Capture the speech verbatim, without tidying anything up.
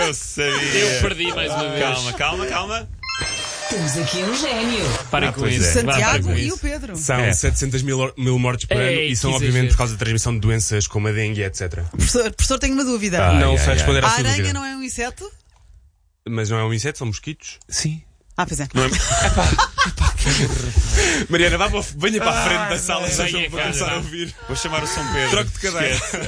Eu sabia. Eu perdi mais uma vez. Calma, calma, calma. Temos aqui um gênio. Parem Ah, com pois isso. é. Vá, parem Santiago com e isso. o Pedro. São É. setecentos mil, mil mortes por ano Ei, e são que obviamente exagero. por causa da transmissão de doenças como a dengue, etcétera. Professor, professor, tenho uma dúvida. Ah, não ai, sei ai, responder A à sua aranha dúvida. não é um inseto? Mas não é um inseto, são mosquitos. Sim. Ah, pois é. Não é... Mariana, vá para, venha para a frente da sala, venha já cá, para começar já. a ouvir. Vou chamar o São Pedro. Troco de cadeira.